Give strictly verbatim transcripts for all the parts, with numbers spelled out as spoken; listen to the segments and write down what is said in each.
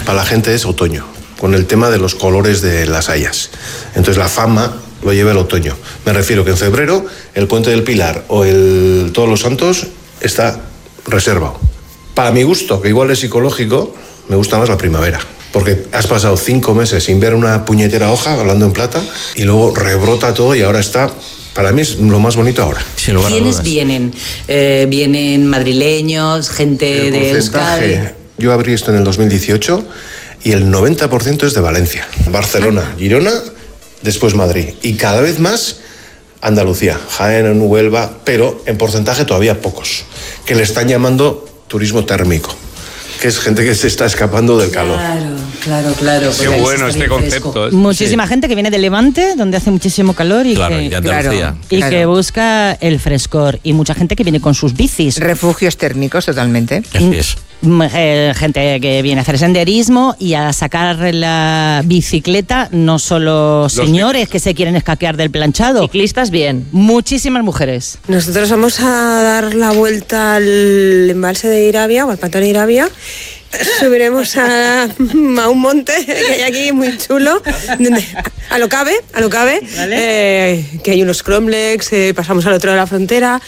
para la gente es otoño, con el tema de los colores de las hayas. Entonces la fama lo lleva el otoño. Me refiero que en febrero el Puente del Pilar o el Todos los Santos está reservado. Para mi gusto, que igual es psicológico, me gusta más la primavera. Porque has pasado cinco meses sin ver una puñetera hoja, hablando en plata, y luego rebrota todo y ahora está... Para mí es lo más bonito ahora. ¿Quiénes vienen? Eh, ¿Vienen madrileños, gente de Euskadi? Yo abrí esto en el dos mil dieciocho y el noventa por ciento es de Valencia. Barcelona, Girona, después Madrid. Y cada vez más Andalucía, Jaén, Huelva, pero en porcentaje todavía pocos, que le están llamando turismo térmico, que es gente que se está escapando del calor. Claro, claro, claro. Qué bueno este concepto. Muchísima sí. gente que viene de Levante, donde hace muchísimo calor y, claro, que, y, claro, y claro. que busca el frescor. Y mucha gente que viene con sus bicis. Refugios térmicos, totalmente. Así es. Eh, gente que viene a hacer senderismo y a sacar la bicicleta, no solo Los señores que se quieren escaquear del planchado. Ciclistas, bien. Muchísimas mujeres. Nosotros vamos a dar la vuelta al embalse de Irabia o al pantano de Irabia. Subiremos a, a un monte que hay aquí muy chulo, donde, a lo cabe, a lo cabe, ¿vale? eh, que hay unos cromlex, eh, pasamos al otro de la frontera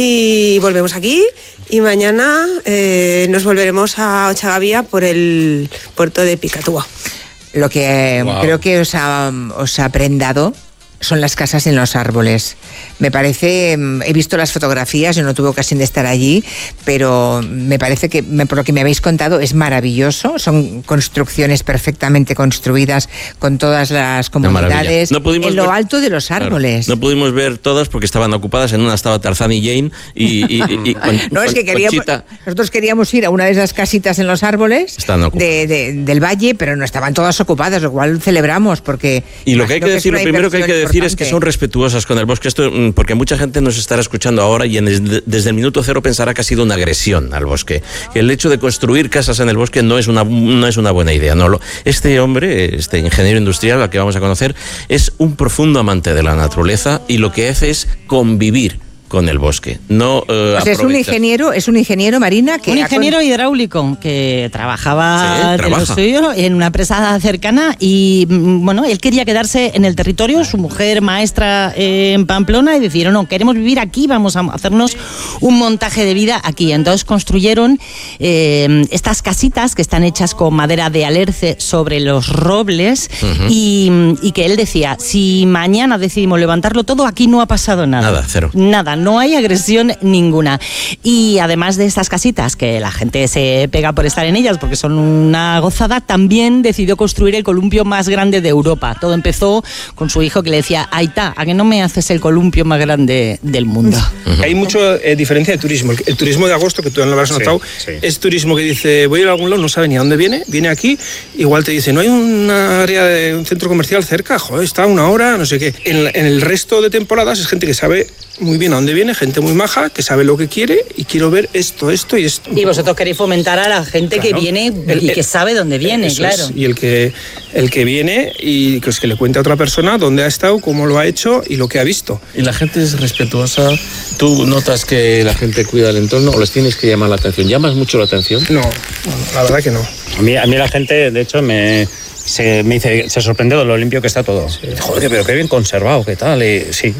y volvemos aquí. Y mañana eh, nos volveremos a Ochagavía por el puerto de Picatúa. Lo que wow. creo que os ha, os ha prendado son las casas en los árboles. Me parece, he visto las fotografías, yo no tuve ocasión de estar allí, pero me parece que, por lo que me habéis contado, es maravilloso. Son construcciones perfectamente construidas con todas las comunidades, no pudimos en lo ver, alto de los árboles. Claro, no pudimos ver todas porque estaban ocupadas. En una estaba Tarzán y Jane y, y, y, y con, no, es que queríamos, Conchita. Nosotros queríamos ir a una de esas casitas en los árboles de, de, del valle, pero no estaban todas ocupadas, lo cual celebramos porque... Y lo que hay que, que decir, lo primero que hay que decir decir es que son respetuosas con el bosque. Esto, porque mucha gente nos estará escuchando ahora y en, desde el minuto cero pensará que ha sido una agresión al bosque. Que el hecho de construir casas en el bosque no es una, no es una buena idea. No, lo, este hombre, este ingeniero industrial al que vamos a conocer, es un profundo amante de la naturaleza y lo que hace es convivir con el bosque. No, eh, o sea, es un ingeniero, es un ingeniero Marina que un ingeniero con... hidráulico que trabajaba sí, de lo suyo en una empresa cercana y bueno, él quería quedarse en el territorio, su mujer maestra eh, en Pamplona, y decidieron, no, queremos vivir aquí, vamos a hacernos un montaje de vida aquí. Entonces construyeron eh, estas casitas que están hechas con madera de alerce sobre los robles. Uh-huh. y, y que él decía, si mañana decidimos levantarlo todo, aquí no ha pasado nada. Nada, cero. Nada. No hay agresión ninguna. Y además de estas casitas, que la gente se pega por estar en ellas porque son una gozada, también decidió construir el columpio más grande de Europa. Todo empezó con su hijo que le decía, Aita, ¿a que no me haces el columpio más grande del mundo? Uh-huh. Hay mucha eh, diferencia de turismo. El, el turismo de agosto, que tú no lo habrás notado, sí, sí. es turismo que dice, voy a ir a algún lado, no sabe ni a dónde viene, viene aquí, igual te dice, no hay una área de un centro comercial cerca, joder, está a una hora, no sé qué. En, en el resto de temporadas es gente que sabe muy bien a dónde viene, gente muy maja, que sabe lo que quiere y quiero ver esto, esto y esto. Y vosotros queréis fomentar a la gente claro. que viene el, y que sabe dónde viene, claro. Es. Y el que, el que viene y pues, que le cuente a otra persona dónde ha estado, cómo lo ha hecho y lo que ha visto. ¿Y la gente es respetuosa? ¿Tú notas que la gente cuida el entorno o les tienes que llamar la atención? ¿Llamas mucho la atención? No, la verdad que no. A mí, a mí la gente, de hecho, me... Se, me dice, se sorprende de lo limpio que está todo. Sí. Joder, pero qué bien conservado, qué tal, y, sí.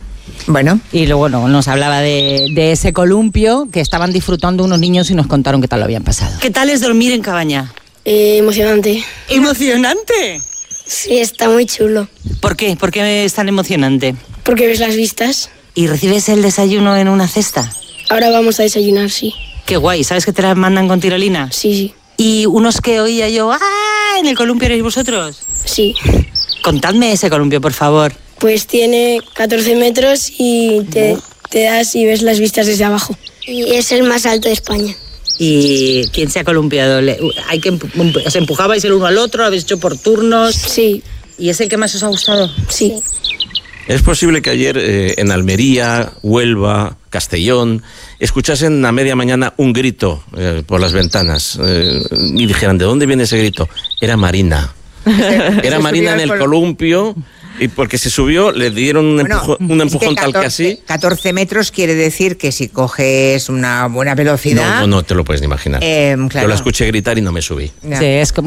Bueno, y luego no, nos hablaba de, de ese columpio que estaban disfrutando unos niños y nos contaron qué tal lo habían pasado. ¿Qué tal es dormir en cabaña? Eh, emocionante. ¿Emocionante? Sí, está muy chulo. ¿Por qué? ¿Por qué es tan emocionante? Porque ves las vistas. ¿Y recibes el desayuno en una cesta? Ahora vamos a desayunar, sí. Qué guay, ¿sabes que te las mandan con tirolina? Sí, sí. ¿Y unos que oía yo, ¡ah! ¿En el columpio erais vosotros? Sí. Contadme ese columpio, por favor. Pues tiene catorce metros y te, te das y ves las vistas desde abajo. Y es el más alto de España. ¿Y quién se ha columpiado? ¿Hay que empu- ¿Os empujabais el uno al otro? ¿Lo habéis hecho por turnos? Sí. ¿Y es el que más os ha gustado? Sí. ¿Es posible que ayer eh, en Almería, Huelva, Castellón, escuchasen a media mañana un grito eh, por las ventanas eh, y dijeran, ¿de dónde viene ese grito? Era Marina. Era Marina en el columpio. Y porque se subió, le dieron un, bueno, empujo, un empujón es que catorce, tal que así. catorce metros quiere decir que si coges una buena velocidad... No, no, no te lo puedes ni imaginar. Eh, claro. Yo la escuché gritar y no me subí. Sí, es como